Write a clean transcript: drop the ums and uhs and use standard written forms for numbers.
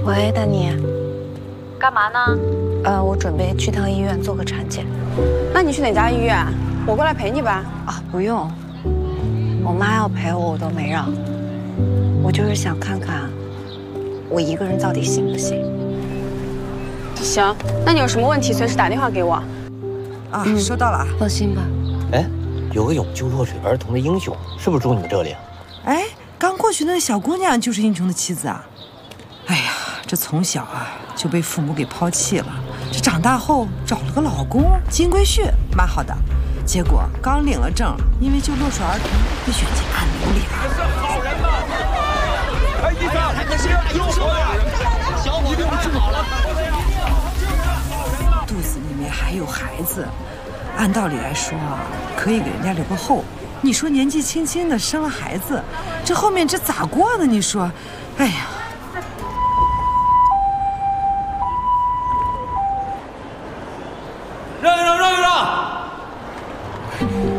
喂，丹妮， 干嘛呢？ 我准备去趟医院做个产检。 那你去哪家医院？我过来陪你吧。 啊，不用，我妈要陪我，我都没让。我就是想看看，我一个人到底行不行？ 行，那你有什么问题随时打电话给我。 啊，收到了啊。 放心吧。 哎，有个勇救落水儿童的英雄，是不是住你们这里啊？ 哎，刚过去那个小姑娘就是英雄的妻子啊。哎呀，这从小啊就被父母给抛弃了，这长大后找了个老公，金龟婿，蛮好的。结果刚领了证，因为救落水儿童被选进暗流里了。 是好人呐！哎，医生，太可惜了，优秀呀！小伙子治好了。 肚子里面还有孩子，按道理来说啊，可以给人家留个后。你说年纪轻轻的生了孩子，这后面这咋过呢？你说，哎呀。 让一让，让一让！